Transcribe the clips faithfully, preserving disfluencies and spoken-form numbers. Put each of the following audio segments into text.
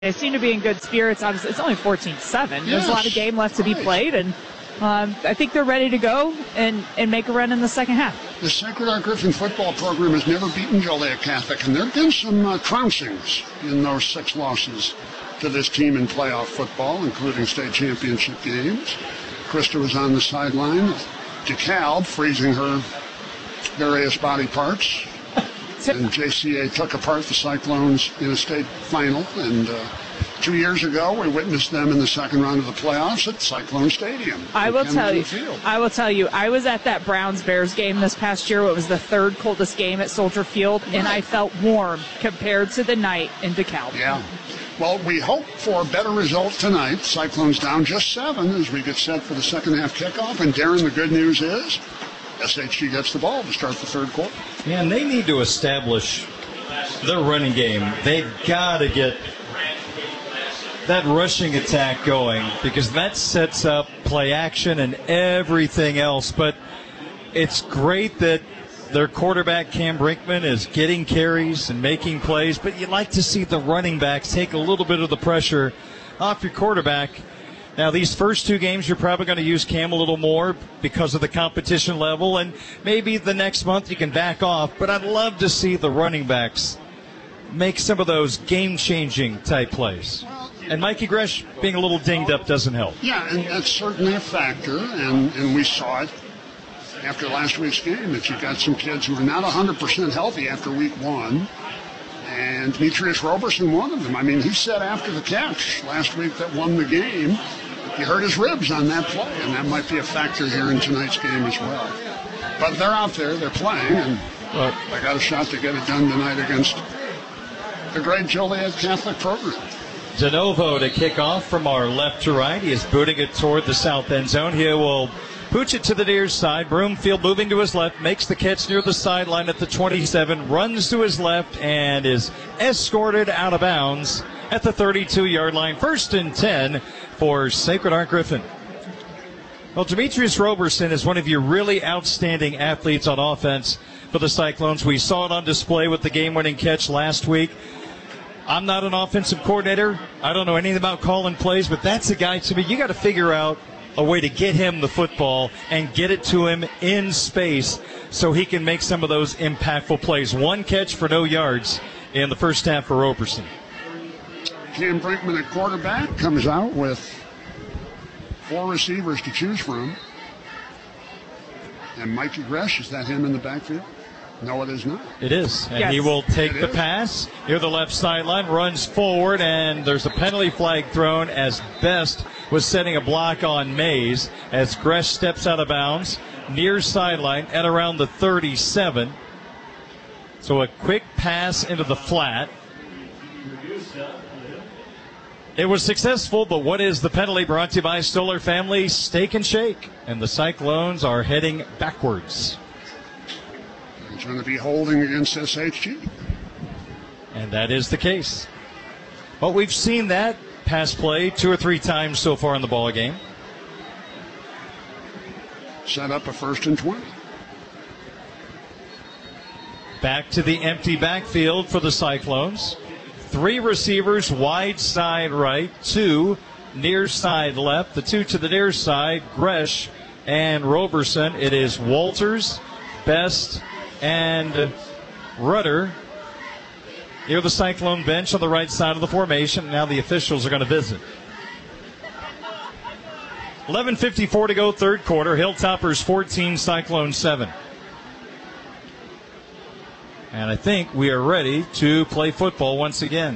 They seem to be in good spirits. Obviously, it's only fourteen seven. Yes, There's a lot of game left to be right. played, and um, I think they're ready to go and, and make a run in the second half. The Sacred Heart Griffin football program has never beaten Joliet Catholic, and there have been some uh, trouncings in those six losses to this team in playoff football, including state championship games. Krista was on the sideline, DeKalb freezing her various body parts. And J C A took apart the Cyclones in a state final. And uh, two years ago, we witnessed them in the second round of the playoffs at Cyclone Stadium. I will tell you, Field. I will tell you, I was at that Browns-Bears game this past year. It was the third coldest game at Soldier Field, and I felt warm compared to the night in DeKalb. Yeah. Well, we hope for a better result tonight. Cyclones down just seven as we get set for the second half kickoff. And Darren, the good news is S H G gets the ball to start the third quarter. Yeah, and they need to establish their running game. They've got to get that rushing attack going because that sets up play action and everything else. But it's great that their quarterback, Cam Brinkman, is getting carries and making plays, but you'd like to see the running backs take a little bit of the pressure off your quarterback. Now, these first two games, you're probably going to use Cam a little more because of the competition level, and maybe the next month you can back off, but I'd love to see the running backs make some of those game-changing type plays. And Mikey Gresh being a little dinged up doesn't help. Yeah, and that's certainly a factor, and, and we saw it after last week's game that you got some kids who are not one hundred percent healthy after week one. And Demetrius Roberson, one of them. I mean, he said after the catch last week that won the game, he hurt his ribs on that play, and that might be a factor here in tonight's game as well. But they're out there, they're playing, and Well, they got a shot to get it done tonight against the great Joliet Catholic program. DeNovo to kick off from our left to right. He is booting it toward the south end zone. He will pooch it to the near side. Broomfield moving to his left, makes the catch near the sideline at the twenty-seven, runs to his left, and is escorted out of bounds at the thirty-two-yard line. First and ten for Sacred Heart Griffin. Well, Demetrius Roberson is one of your really outstanding athletes on offense for the Cyclones. We saw it on display with the game-winning catch last week. I'm not an offensive coordinator. I don't know anything about calling plays, but that's a guy to me. You got to figure out a way to get him the football and get it to him in space so he can make some of those impactful plays. One catch for no yards in the first half for Roberson. Cam Brinkman at quarterback comes out with four receivers to choose from. And Mikey Gresh, is that him in the backfield? No, it is not. It is. And Yes. he will take It the is. pass near the left sideline, runs forward, and there's a penalty flag thrown as Best was setting a block on Mays as Gresh steps out of bounds near sideline at around the thirty-seven. So a quick pass into the flat. It was successful, but what is the penalty? Brought to you by Stoller Family Steak and Shake. And the Cyclones are heading backwards. He's going to be holding against S H G. And that is the case. But we've seen that pass play two or three times so far in the ball game. Set up a first and twenty. Back to the empty backfield for the Cyclones. Three receivers wide side right, two near side left. The two to the near side, Gresh and Roberson. It is Walters, Best, and Rudder near the Cyclone bench on the right side of the formation. Now the officials are going to visit. eleven fifty-four to go, third quarter. Hilltoppers fourteen, Cyclone seven. And I think we are ready to play football once again.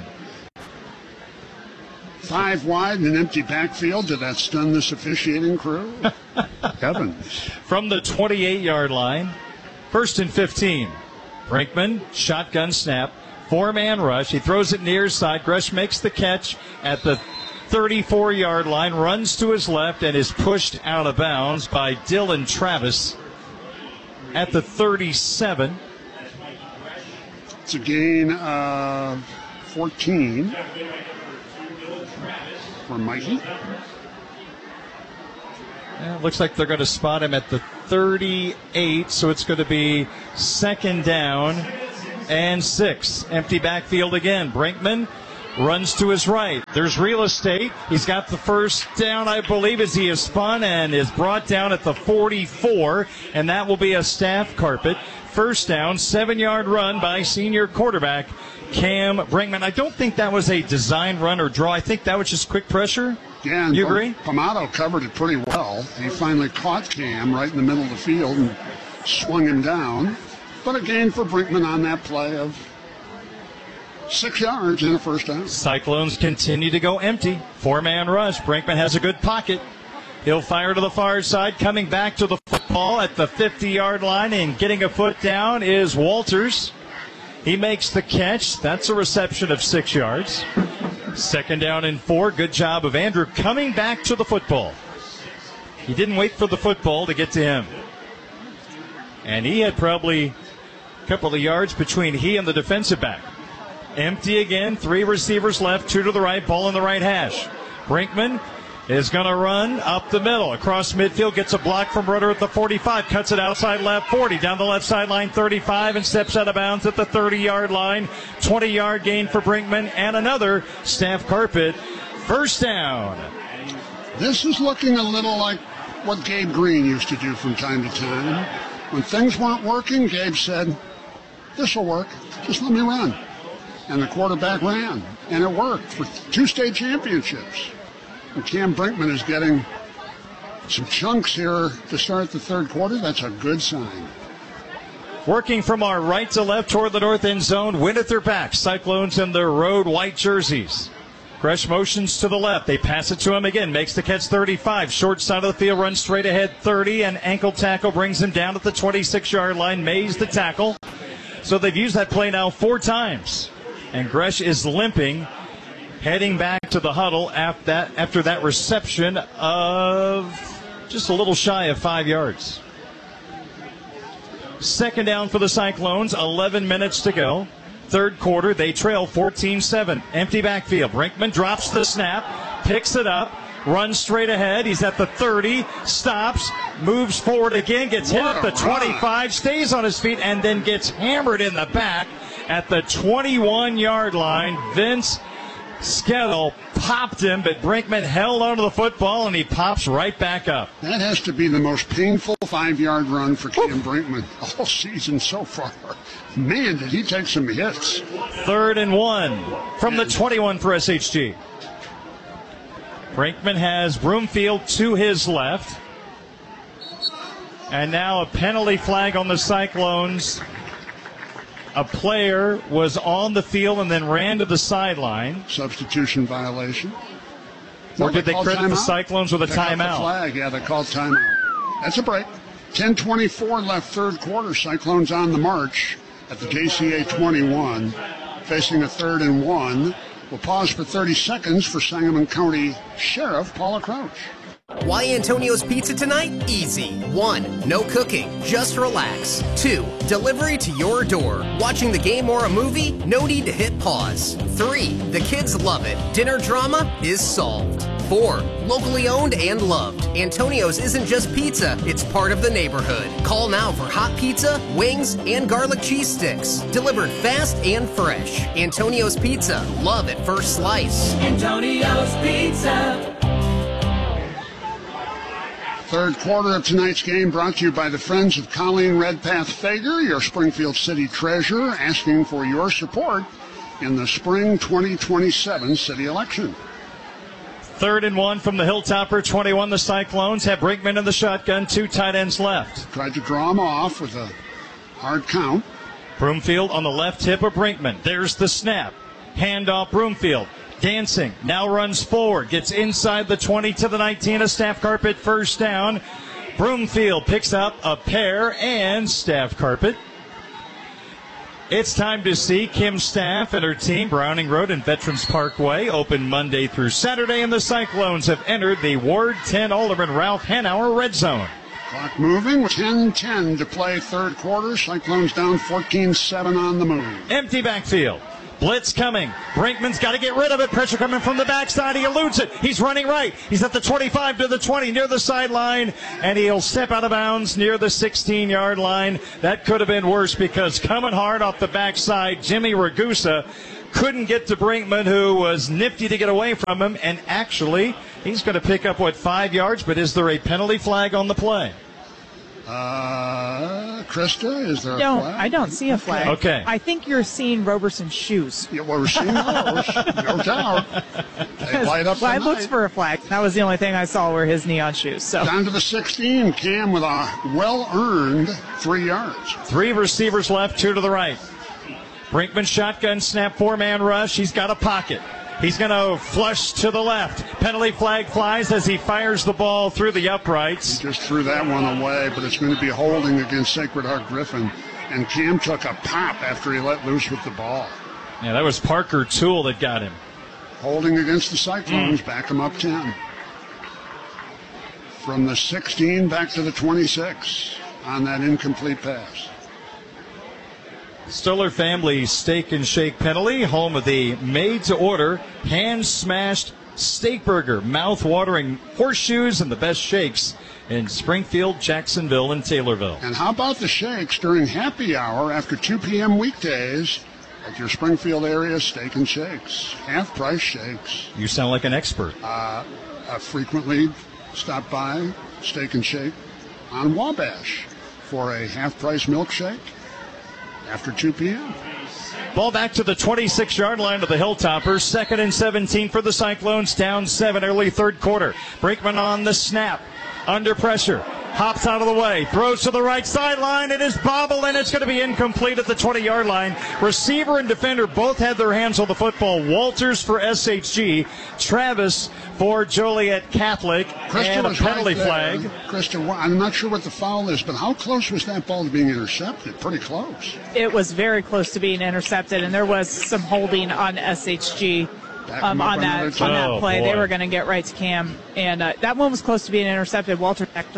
Five wide and an empty backfield. Did that stun this officiating crew? Heavens. From the twenty-eight-yard line, first and fifteen. Brinkman, shotgun snap, four-man rush. He throws it near side. Gresh makes the catch at the thirty-four-yard line, runs to his left, and is pushed out of bounds by Dylan Travis at the thirty-seven. It's a gain of fourteen for Mikey. Yeah, it looks like they're going to spot him at the thirty-eight, so it's going to be second down and six. Empty backfield again. Brinkman runs to his right. There's real estate. He's got the first down, I believe, as he is spun and is brought down at the forty-four, and that will be a Staff Carpet. First down, seven-yard run by senior quarterback Cam Brinkman. I don't think that was a design run or draw. I think that was just quick pressure. Yeah, and you agree? Pomato covered it pretty well. He finally caught Cam right in the middle of the field and swung him down. But a gain for Brinkman on that play of six yards and a first down. Cyclones continue to go empty. Four-man rush. Brinkman has a good pocket. He'll fire to the far side. Coming back to the football at the fifty-yard line and getting a foot down is Walters. He makes the catch. That's a reception of six yards. Second down and four. Good job of Andrew coming back to the football. He didn't wait for the football to get to him. And he had probably a couple of yards between he and the defensive back. Empty again. Three receivers left. Two to the right. Ball in the right hash. Brinkman is going to run up the middle. Across midfield. Gets a block from Rudder at the forty-five. Cuts it outside left forty. Down the left sideline thirty-five and steps out of bounds at the thirty-yard line. twenty-yard gain for Brinkman. And another Staff Carpet. First down. This is looking a little like what Gabe Green used to do from time to time. When things weren't working, Gabe said, this will work. Just let me run. And the quarterback ran. And it worked for two state championships. And Cam Brinkman is getting some chunks here to start the third quarter. That's a good sign. Working from our right to left toward the north end zone. Win at their back. Cyclones in their road white jerseys. Gresh motions to the left. They pass it to him again. Makes the catch thirty-five. Short side of the field. Runs straight ahead thirty. And ankle tackle brings him down at the twenty-six-yard line. Mays the tackle. So they've used that play now four times. And Gresh is limping. Heading back to the huddle after that, after that reception of just a little shy of five yards. Second down for the Cyclones. eleven minutes to go. Third quarter, they trail fourteen seven. Empty backfield. Brinkman drops the snap, picks it up, runs straight ahead. He's at the thirty, stops, moves forward again, gets hit at the twenty-five, stays on his feet, and then gets hammered in the back at the twenty-one-yard line. Vince Skettle popped him, but Brinkman held onto the football, and he pops right back up. That has to be the most painful five-yard run for Cam Brinkman all season so far. Man, did he take some hits. Third and one from the twenty-one for S H G. Brinkman has Broomfield to his left. And now a penalty flag on the Cyclones. A player was on the field and then ran to the sideline. Substitution violation. Or no, did they, they credit the Cyclones with a they timeout? The flag. Yeah, they called timeout. That's a break. ten twenty-four left third quarter. Cyclones on the march at the J C A twenty-one, facing a third and one. We'll pause for thirty seconds for Sangamon County Sheriff Paula Crouch. Why Antonio's Pizza tonight? Easy. One, no cooking, just relax. Two, delivery to your door. Watching the game or a movie? No need to hit pause. Three, the kids love it. Dinner drama is solved. Four, locally owned and loved. Antonio's isn't just pizza, it's part of the neighborhood. Call now for hot pizza, wings, and garlic cheese sticks. Delivered fast and fresh. Antonio's Pizza, love at first slice. Antonio's Pizza. Third quarter of tonight's game brought to you by the Friends of Colleen Redpath Fager, your Springfield City treasurer, asking for your support in the spring twenty twenty-seven city election. Third and one from the Hilltopper twenty-one. The Cyclones have Brinkman in the shotgun, two tight ends left. Tried to draw him off with a hard count. Broomfield on the left hip of Brinkman. There's the snap. Handoff Broomfield. Dancing, now runs forward, gets inside the twenty to the nineteen, a Staff Carpet first down. Broomfield picks up a pair and Staff Carpet. It's time to see Kim Staff and her team. Browning Road and Veterans Parkway open Monday through Saturday, and the Cyclones have entered the Ward ten Alderman Ralph Hanauer Red Zone. Clock moving with ten ten to play third quarter. Cyclones down fourteen seven on the move. Empty backfield. Blitz coming. Brinkman's got to get rid of it. Pressure coming from the backside. He eludes it. He's running right. He's at the twenty-five to the twenty near the sideline, and he'll step out of bounds near the sixteen-yard line. That could have been worse because coming hard off the backside, Jimmy Ragusa couldn't get to Brinkman, who was nifty to get away from him, and actually he's going to pick up, what, five yards, but is there a penalty flag on the play? Uh, Krista, is there a No, flag? I don't see a flag. Okay. I think you're seeing Roberson's shoes. Yeah, well, we're seeing those, no doubt. They light up Well, I the looked night. for a flag. That was the only thing I saw were his neon shoes. So Down to the sixteen, Cam with a well-earned three yards. Three receivers left, two to the right. Brinkman shotgun snap, four-man rush. He's got a pocket. He's going to flush to the left. Penalty flag flies as he fires the ball through the uprights. Just threw that one away, but it's going to be holding against Sacred Heart Griffin. And Cam took a pop after he let loose with the ball. Yeah, that was Parker Toole that got him. Holding against the Cyclones, mm. back him up ten. From the sixteen back to the twenty-six on that incomplete pass. Stoller Family Steak and Shake penalty, home of the made-to-order, hand-smashed steak burger, mouth-watering horseshoes, and the best shakes in Springfield, Jacksonville, and Taylorville. And how about the shakes during happy hour after two p.m. weekdays at your Springfield area Steak and Shakes? Half-price shakes. You sound like an expert. Uh, I frequently stop by Steak and Shake on Wabash for a half-price milkshake after two p.m. Ball back to the twenty-six-yard line of the Hilltoppers. Second and seventeen for the Cyclones. Down seven early third quarter. Brinkman on the snap. Under pressure. Hops out of the way. Throws to the right sideline. It is bobbled, and it's going to be incomplete at the twenty-yard line. Receiver and defender both had their hands on the football. Walters for S H G. Travis for Joliet Catholic. Krista and a was penalty right there. flag. Krista, I'm not sure what the foul is, but how close was that ball to being intercepted? Pretty close. it was very close to being intercepted, and there was some holding on S H G. Um, on that on that Oh, play, boy. they were going to get right to Cam, and uh, that one was close to being intercepted. Walter actually.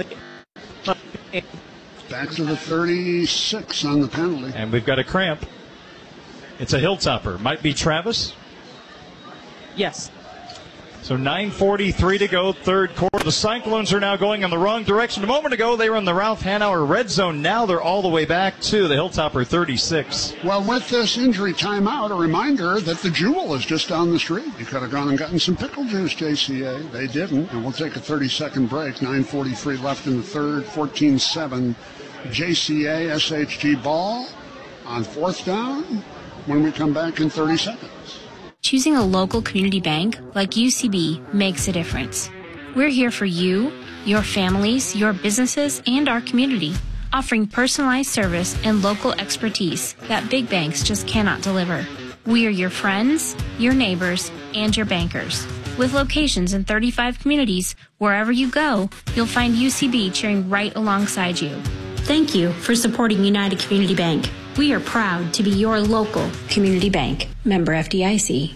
Back to the thirty-six on the penalty. And we've got a cramp. It's a Hilltopper. Might be Travis. Yes. So nine forty-three to go, third quarter. The Cyclones are now going in the wrong direction. A moment ago, they were in the Ralph Hanauer red zone. Now they're all the way back to the Hilltopper thirty-six. Well, with this injury timeout, a reminder that the Jewel is just down the street. You could have gone and gotten some pickle juice, J C A. They didn't, and we'll take a thirty-second break. nine forty-three left in the third, fourteen seven. J C A S H G ball on fourth down when we come back in thirty seconds. Choosing a local community bank like U C B makes a difference. We're here for you, your families, your businesses, and our community, offering personalized service and local expertise that big banks just cannot deliver. We are your friends, your neighbors, and your bankers. With locations in thirty-five communities, wherever you go, you'll find U C B cheering right alongside you. Thank you for supporting United Community Bank. We are proud to be your local community bank. Member F D I C.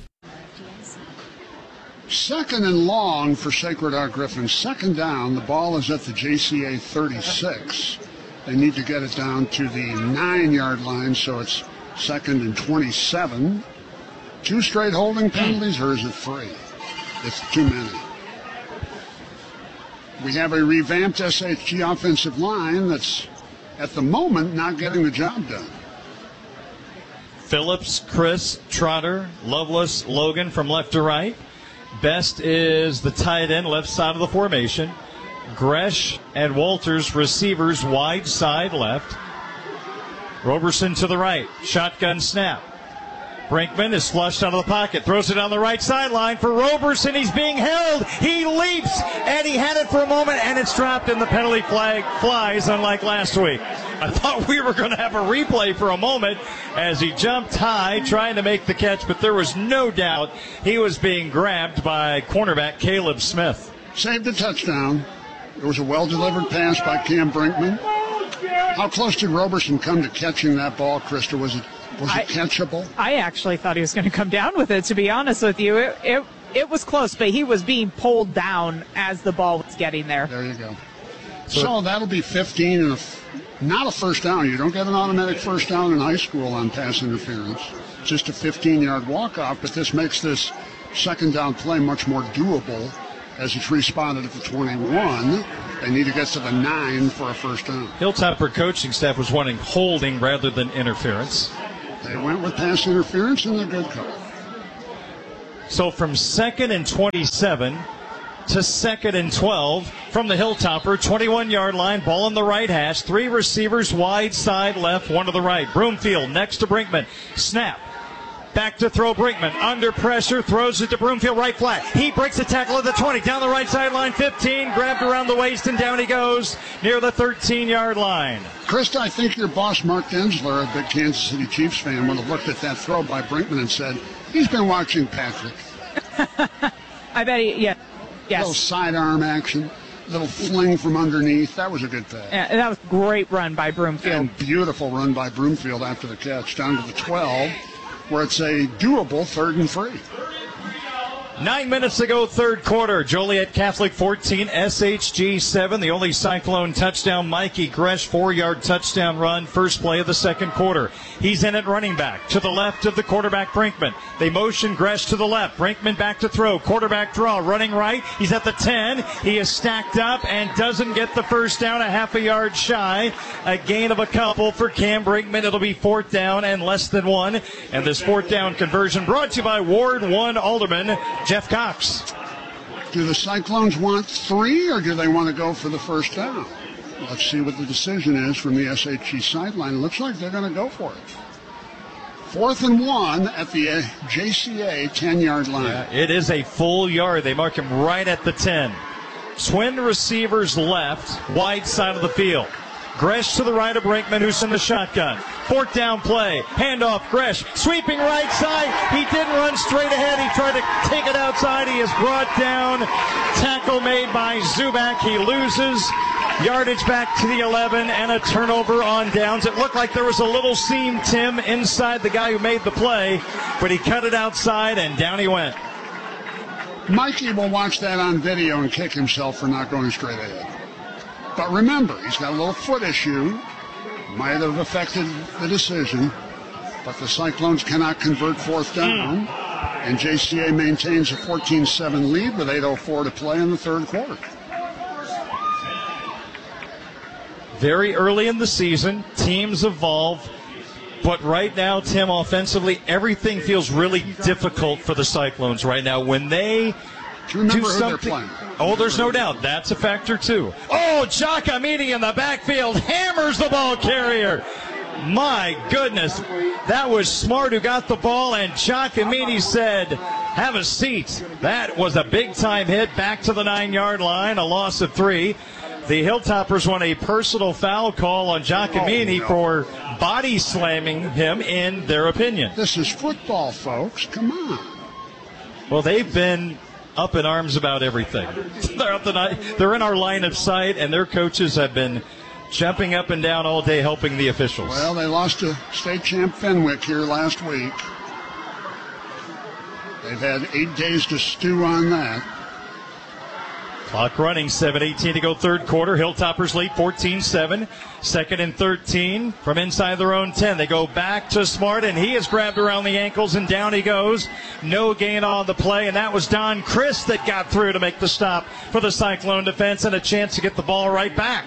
Second and long for Sacred Heart Griffin. Second down. The ball is at the J C A thirty-six. They need to get it down to the nine-yard line, so it's second and twenty-seven. Two straight holding penalties, or is it three? It's too many. We have a revamped S H G offensive line that's, at the moment, not getting the job done. Phillips, Chris, Trotter, Lovelace, Logan from left to right. Best is the tight end, left side of the formation. Gresh and Walters, receivers, wide side left. Roberson to the right. Shotgun snap. Brinkman is flushed out of the pocket. Throws it on the right sideline for Roberson. He's being held. He leaps, and he had it for a moment, and it's dropped, and the penalty flag flies, unlike last week. I thought we were going to have a replay for a moment as he jumped high trying to make the catch, but there was no doubt he was being grabbed by cornerback Caleb Smith. Saved a touchdown. It was a well-delivered pass by Cam Brinkman. How close did Roberson come to catching that ball, Krista? Was it was it I, catchable? I actually thought he was going to come down with it, to be honest with you. It, it, it was close, but he was being pulled down as the ball was getting there. There you go. So, so that'll be fifteen and a, not a first down. You don't get an automatic first down in high school on pass interference. It's just a fifteen-yard walk-off, but this makes this second down play much more doable as it's responded at the twenty-one. They need to get to the nine for a first down. Hilltopper coaching staff was wanting holding rather than interference. They went with pass interference, and they're good call. So from second and twenty-seven to second and twelve from the Hilltopper, twenty-one-yard line, ball on the right hash, three receivers wide side left, one to the right. Broomfield next to Brinkman. Snap. Back to throw Brinkman. Under pressure, throws it to Broomfield right flat. He breaks the tackle at the twenty, down the right sideline, fifteen, grabbed around the waist, and down he goes near the thirteen-yard line. Krista, I think your boss, Mark Densler, a big Kansas City Chiefs fan, would have looked at that throw by Brinkman and said, he's been watching Patrick. I bet he, yeah. Yes. Little sidearm action, little fling from underneath. That was a good pass. Yeah, that was a great run by Broomfield. And beautiful run by Broomfield after the catch, down to the twelve, where it's a doable third and three. Nine minutes to go, third quarter. Joliet Catholic fourteen, S H G seven. The only Cyclone touchdown, Mikey Gresh, four-yard touchdown run, first play of the second quarter. He's in at running back, to the left of the quarterback, Brinkman. They motion Gresh to the left. Brinkman back to throw. Quarterback draw, running right. He's at the ten. He is stacked up and doesn't get the first down, a half a yard shy. A gain of a couple for Cam Brinkman. It'll be fourth down and less than one. And this fourth down conversion brought to you by Ward one Alderman, Jeff Cox. Do the Cyclones want three, or do they want to go for the first down? Let's see what the decision is from the S H G sideline. It looks like they're going to go for it. Fourth and one at the J C A ten-yard line. Yeah, it is a full yard. They mark him right at the ten. Twin receivers left, wide side of the field. Gresh to the right of Brinkman, who's in the shotgun. Fourth down play. Handoff, Gresh. Sweeping right side. He didn't run straight ahead. He tried to take it outside. He is brought down. Tackle made by Zubak. He loses yardage back to the eleven and a turnover on downs. It looked like there was a little seam, Tim, inside the guy who made the play, but he cut it outside and down he went. Mikey will watch that on video and kick himself for not going straight ahead. But remember, he's got a little foot issue. Might have affected the decision. But the Cyclones cannot convert fourth down. Mm. And J C A maintains a fourteen seven lead with eight oh four to play in the third quarter. Very early in the season, teams evolve. But right now, Tim, offensively, everything feels really difficult for the Cyclones right now. When they Do you remember do who something, they're playing? Oh, there's no doubt. That's a factor, too. Oh, Giacomini in the backfield hammers the ball carrier. My goodness. That was Smart who got the ball, and Giacomini said, have a seat. That was a big-time hit back to the nine-yard line, a loss of three. The Hilltoppers want a personal foul call on Giacomini oh, no. for body slamming him, in their opinion. This is football, folks. Come on. Well, they've been up in arms about everything. They're up the, they're in our line of sight, and their coaches have been jumping up and down all day helping the officials. Well, they lost to state champ Fenwick here last week. They've had eight days to stew on that. Clock running, seven eighteen to go, third quarter. Hilltoppers lead fourteen seven. Second and thirteen from inside their own ten. They go back to Smart, and he is grabbed around the ankles, and down he goes. No gain on the play, and that was Don Chris that got through to make the stop for the Cyclone defense, and a chance to get the ball right back.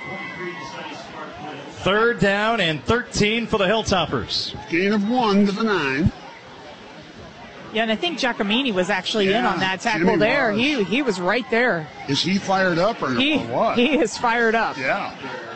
Third down and thirteen for the Hilltoppers. Gain of one to the nine. Yeah, and I think Giacomini was actually yeah, in on that tackle Jimmy there. was. He he was right there. Is he fired up or, he, or what? He is fired up. Yeah.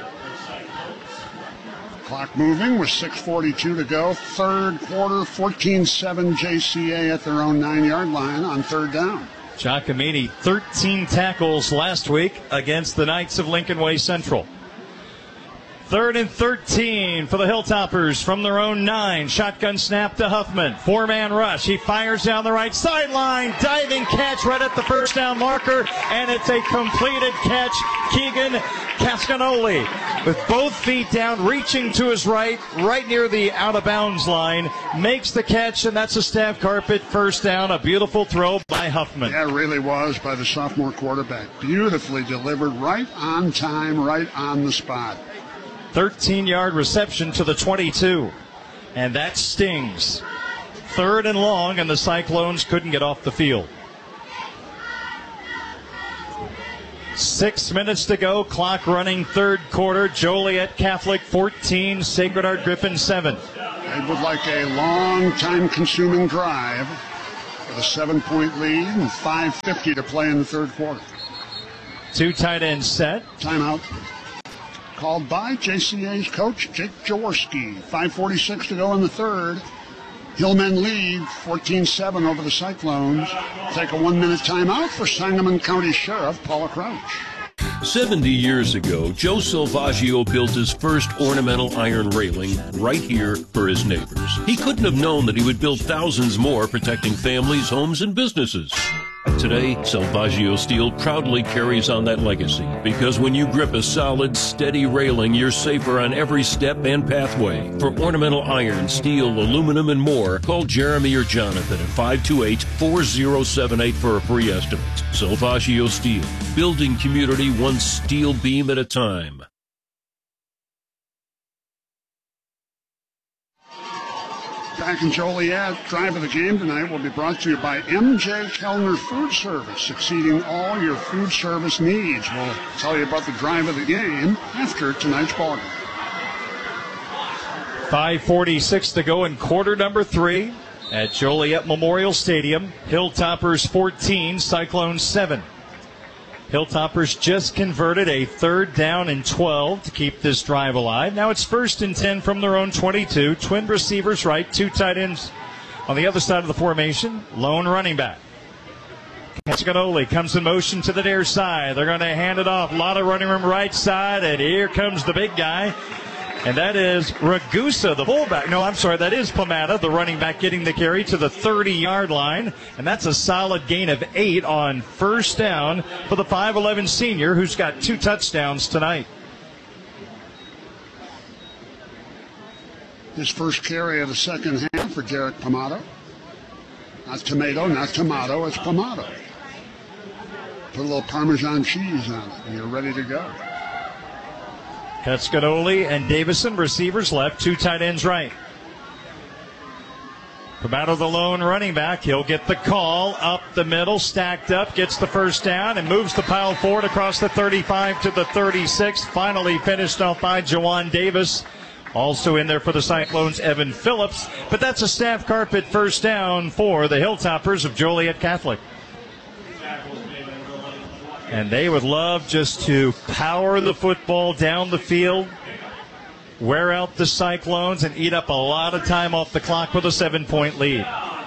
Clock moving with six forty-two to go. Third quarter, fourteen seven J C A at their own nine-yard line on third down. Giacomini, thirteen tackles last week against the Knights of Lincoln Way Central. Third and thirteen for the Hilltoppers from their own nine. Shotgun snap to Huffman. Four-man rush. He fires down the right sideline. Diving catch right at the first down marker. And it's a completed catch. Keegan Cascanoli with both feet down, reaching to his right, right near the out-of-bounds line. Makes the catch, and that's a staff carpet first down. A beautiful throw by Huffman. Yeah, it really was by the sophomore quarterback. Beautifully delivered, right on time, right on the spot. thirteen-yard reception to the twenty-two. And that stings. Third and long, and the Cyclones couldn't get off the field. Six minutes to go. Clock running, third quarter. Joliet Catholic fourteen, Sacred Heart Griffin seven. It would like a long, time-consuming drive. with a seven-point lead and five fifty to play in the third quarter. Two tight ends set. Timeout called by J C A's coach, Jake Jaworski. five forty-six to go in the third. Hillmen lead fourteen seven over the Cyclones. Take a one-minute timeout for Sangamon County Sheriff Paula Crouch. seventy years ago, Joe Salvaggio built his first ornamental iron railing right here for his neighbors. He couldn't have known that he would build thousands more protecting families, homes, and businesses. Today, Salvaggio Steel proudly carries on that legacy because when you grip a solid, steady railing, you're safer on every step and pathway. For ornamental iron, steel, aluminum, and more, call Jeremy or Jonathan at five two eight, four zero seven eight for a free estimate. Salvaggio Steel, building community one steel beam at a time. Back in Joliet, drive of the game tonight will be brought to you by M J Kellner Food Service, exceeding all your food service needs. We'll tell you about the drive of the game after tonight's ballgame. five forty-six to go in quarter number three at Joliet Memorial Stadium. Hilltoppers fourteen, Cyclones seven. Hilltoppers just converted a third down and twelve to keep this drive alive. Now it's first and ten from their own twenty-two. Twin receivers right, two tight ends on the other side of the formation. Lone running back. Cascanoli comes in motion to the near side. They're going to hand it off. A lot of running room right side, and here comes the big guy. And that is Ragusa, the fullback. No, I'm sorry, that is Pomata, the running back, getting the carry to the thirty-yard line. And that's a solid gain of eight on first down for the five eleven senior, who's got two touchdowns tonight. His first carry of the second half for Derek Pomata. Not tomato, not tomato, it's Pomata. Put a little Parmesan cheese on it, and you're ready to go. Cascanoli and Davison, receivers left, two tight ends right. Pomata, the lone running back. He'll get the call up the middle, stacked up, gets the first down, and moves the pile forward across the thirty-five to the thirty-six. Finally finished off by Jawan Davis. Also in there for the Cyclones, Evan Phillips. But that's a staff carpet first down for the Hilltoppers of Joliet Catholic. And they would love just to power the football down the field, wear out the Cyclones, and eat up a lot of time off the clock with a seven-point lead.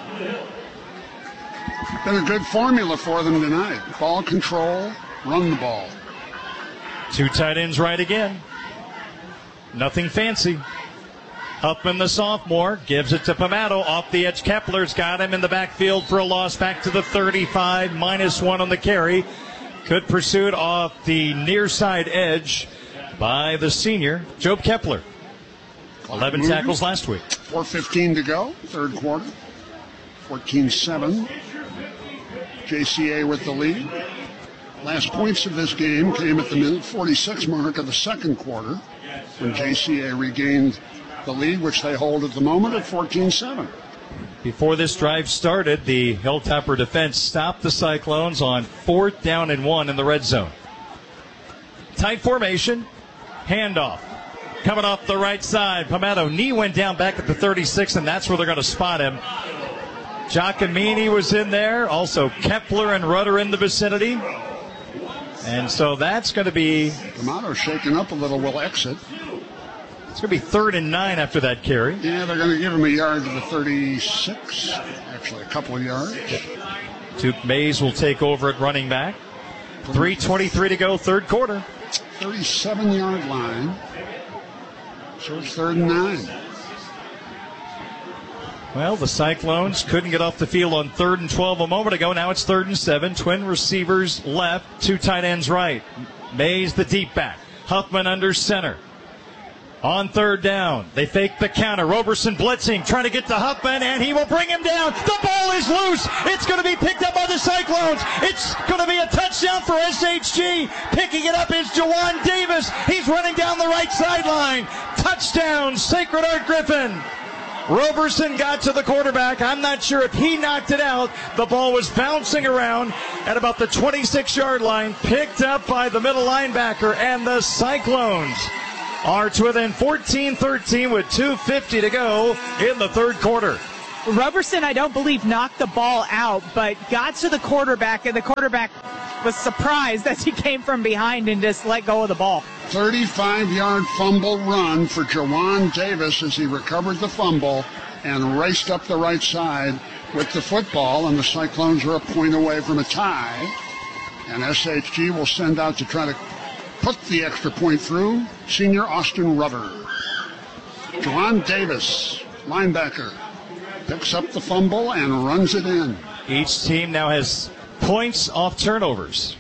Been a good formula for them tonight. Ball control, run the ball. Two tight ends right again. Nothing fancy. Huffman, the sophomore, gives it to Pomato. Off the edge, Kepler's got him in the backfield for a loss back to the thirty-five, minus one on the carry. Good pursuit off the near side edge by the senior, Job Kepler. eleven Moving. tackles last week. four fifteen to go, third quarter. fourteen seven. J C A with the lead. Last points of this game came at the minute forty-six mark of the second quarter when J C A regained the lead, which they hold at the moment at fourteen seven. Before this drive started, the Hilltopper defense stopped the Cyclones on fourth down and one in the red zone. Tight formation, handoff. Coming off the right side, Pomato, knee went down back at the thirty-six, and that's where they're going to spot him. Giacomini was in there, also Kepler and Rudder in the vicinity. And so that's going to be... Pomato shaken up a little, will exit. It's going to be third and nine after that carry. Yeah, they're going to give him a yard to the thirty-six. Actually, a couple of yards. Duke Mays will take over at running back. three twenty-three to go, third quarter. thirty-seven-yard line. So it's third and nine. Well, the Cyclones couldn't get off the field on third and twelve a moment ago. Now it's third and seven. Twin receivers left, two tight ends right. Mays the deep back. Huffman under center. On third down, they fake the counter. Roberson blitzing, trying to get to Huffman, and he will bring him down. The ball is loose. It's going to be picked up by the Cyclones. It's going to be a touchdown for S H G. Picking it up is Jawan Davis. He's running down the right sideline. Touchdown, Sacred Heart Griffin. Roberson got to the quarterback. I'm not sure if he knocked it out. The ball was bouncing around at about the twenty-six-yard line. Picked up by the middle linebacker, and the Cyclones are to within fourteen thirteen with two fifty to go in the third quarter. Roberson, I don't believe, knocked the ball out, but got to the quarterback, and the quarterback was surprised as he came from behind and just let go of the ball. thirty-five-yard fumble run for Jawan Davis as he recovered the fumble and raced up the right side with the football, and the Cyclones are a point away from a tie. And S H G will send out to try to put the extra point through senior Austin Rudder. Jawan Davis, linebacker, picks up the fumble and runs it in. Each team now has points off turnovers.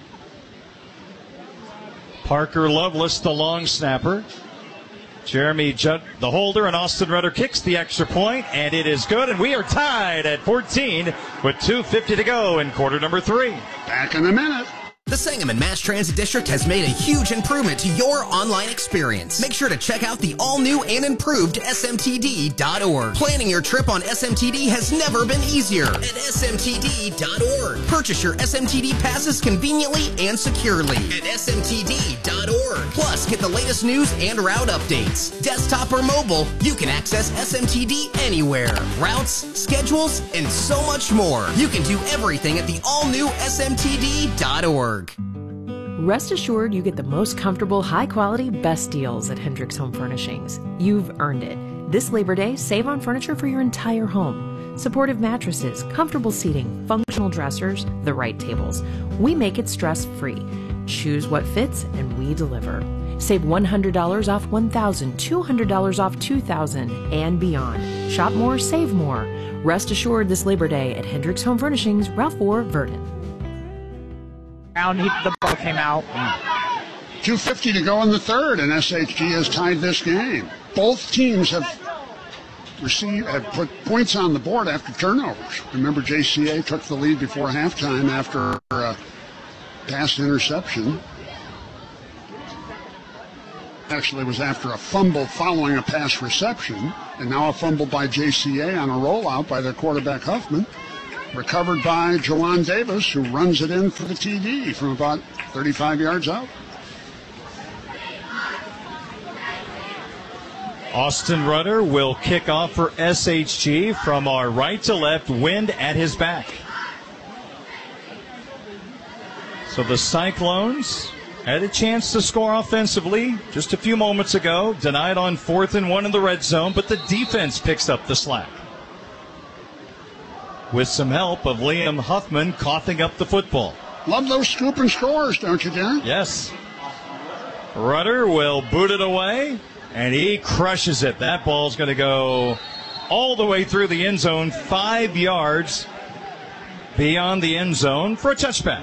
Parker Lovelace, the long snapper. Jeremy Judd, the holder, and Austin Rudder kicks the extra point, and it is good, and we are tied at fourteen with two fifty to go in quarter number three. Back in a minute. The Sangamon Mass Transit District has made a huge improvement to your online experience. Make sure to check out the all-new and improved S M T D dot org. Planning your trip on S M T D has never been easier at S M T D dot org. Purchase your S M T D passes conveniently and securely at S M T D dot org. Plus, get the latest news and route updates. Desktop or mobile, you can access S M T D anywhere. Routes, schedules, and so much more. You can do everything at the all-new S M T D dot org. Rest assured you get the most comfortable, high-quality, best deals at Hendricks Home Furnishings. You've earned it. This Labor Day, save on furniture for your entire home. Supportive mattresses, comfortable seating, functional dressers, the right tables. We make it stress-free. Choose what fits, and we deliver. Save one hundred dollars off one thousand dollars, two hundred dollars off two thousand dollars, and beyond. Shop more, save more. Rest assured this Labor Day at Hendricks Home Furnishings, Ralph four, Verdon. He, the ball came out. two fifty to go in the third, and S H G has tied this game. Both teams have received have put points on the board after turnovers. Remember, J C A took the lead before halftime after a pass interception. Actually, it was after a fumble following a pass reception, and now a fumble by J C A on a rollout by their quarterback Huffman. Recovered by Jawan Davis, who runs it in for the T D from about thirty-five yards out. Austin Rudder will kick off for S H G from our right to left, wind at his back. So the Cyclones had a chance to score offensively just a few moments ago, denied on fourth and one in the red zone, but the defense picks up the slack, with some help of Liam Huffman coughing up the football. Love those scoop and scores, don't you, Darren? Yes. Rudder will boot it away, and he crushes it. That ball's going to go all the way through the end zone, five yards beyond the end zone for a touchback.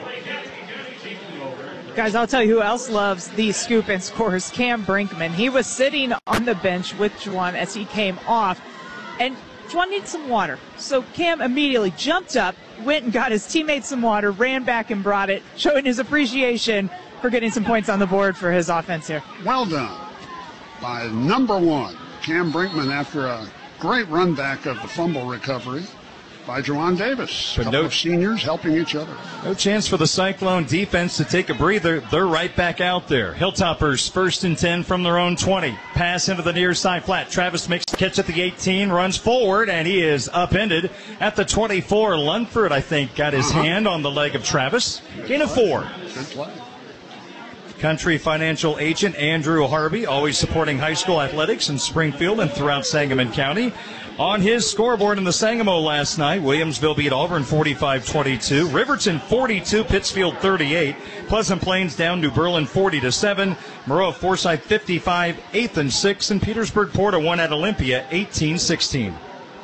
Guys, I'll tell you who else loves these scoop and scores. Cam Brinkman. He was sitting on the bench with Juwan as he came off, and Juwan needs some water. So Cam immediately jumped up, went and got his teammates some water, ran back and brought it, showing his appreciation for getting some points on the board for his offense here. Well done by number one, Cam Brinkman, after a great run back of the fumble recovery by Jawan Davis. A couple no, of seniors helping each other. No chance for the Cyclone defense to take a breather. They're right back out there. Hilltoppers first and ten from their own twenty. Pass into the near side flat. Travis makes the catch at the eighteen, runs forward, and he is upended at the twenty-four. Lunford, I think, got his uh-huh. hand on the leg of Travis. Gain of four. Good play. Country Financial agent Andrew Harvey, always supporting high school athletics in Springfield and throughout Sangamon County. On his scoreboard in the Sangamo last night, Williamsville beat Auburn forty-five twenty-two, Riverton forty-two, Pittsfield thirty-eight, Pleasant Plains down New Berlin forty to seven, Maroa Forsyth fifty-five, eighth and six, and Petersburg Porter won at Olympia eighteen sixteen.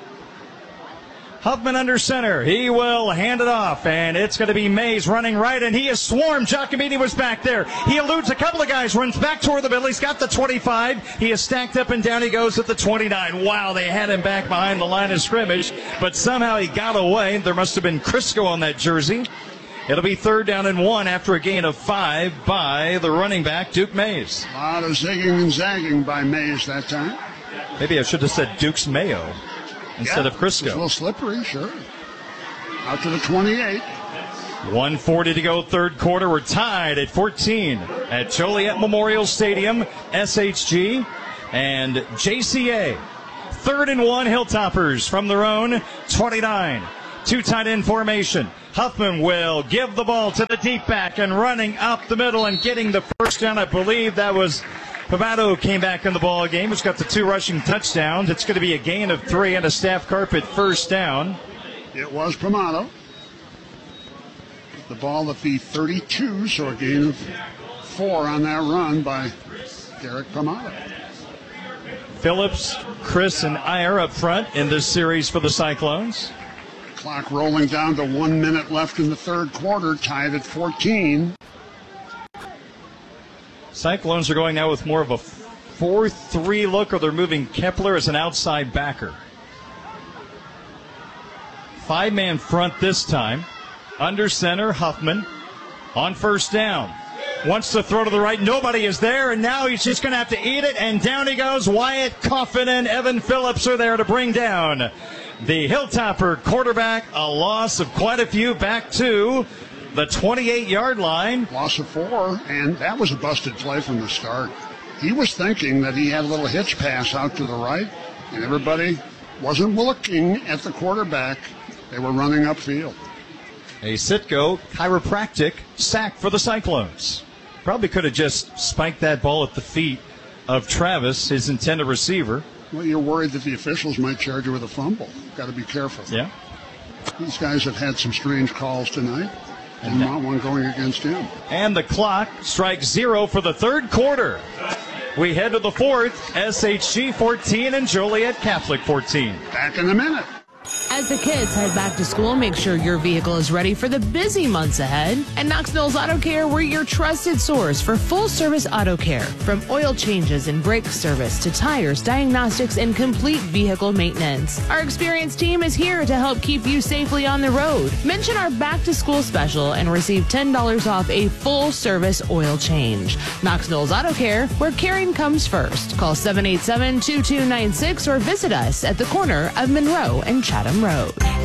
Huffman under center. He will hand it off, and it's going to be Mays running right, and he is swarmed. Giacomini was back there. He eludes a couple of guys, runs back toward the middle. He's got the twenty-five. He is stacked up and down. He goes at the twenty-nine. Wow, they had him back behind the line of scrimmage, but somehow he got away. There must have been Crisco on that jersey. It'll be third down and one after a gain of five by the running back, Duke Mays. A lot of zigging and zagging by Mays that time. Maybe I should have said Duke's Mayo instead yeah, of Crisco. It's a little slippery, sure. Out to the twenty-eight. one forty to go, third quarter. We're tied at fourteen at Joliet Memorial Stadium. S H G and J C A. Third and one, Hilltoppers from their own twenty-nine. Two tight end formation. Huffman will give the ball to the deep back and running up the middle and getting the first down. I believe that was Pavato came back in the ball game. He's got the two rushing touchdowns. It's going to be a gain of three and a staff carpet first down. It was Pamato. The ball at the thirty-two, so a gain of four on that run by Derek Pamato. Phillips, Chris, and Iyer up front in this series for the Cyclones. Clock rolling down to one minute left in the third quarter, tied at fourteen. Cyclones are going now with more of a four three look, or they're moving Kepler as an outside backer. Five-man front this time. Under center, Huffman on first down. Wants to throw to the right. Nobody is there, and now he's just going to have to eat it, and down he goes. Wyatt Coffin and Evan Phillips are there to bring down the Hilltopper quarterback. A loss of quite a few, back to the twenty-eight-yard line. Loss of four, and that was a busted play from the start. He was thinking that he had a little hitch pass out to the right, and everybody wasn't looking at the quarterback. They were running upfield. A Sitco chiropractic sack for the Cyclones. Probably could have just spiked that ball at the feet of Travis, his intended receiver. Well, you're worried that the officials might charge you with a fumble. Got to be careful. Yeah. These guys have had some strange calls tonight. And not one going against him. And the clock strikes zero for the third quarter. We head to the fourth. S H G fourteen and Joliet Catholic fourteen. Back in a minute. As the kids head back to school, make sure your vehicle is ready for the busy months ahead. At Knox Mills Auto Care, we're your trusted source for full-service auto care. From oil changes and brake service to tires, diagnostics, and complete vehicle maintenance. Our experienced team is here to help keep you safely on the road. Mention our back-to-school special and receive ten dollars off a full-service oil change. Knox Mills Auto Care, where caring comes first. Call seven eight seven, two two nine six or visit us at the corner of Monroe and Chatham Road.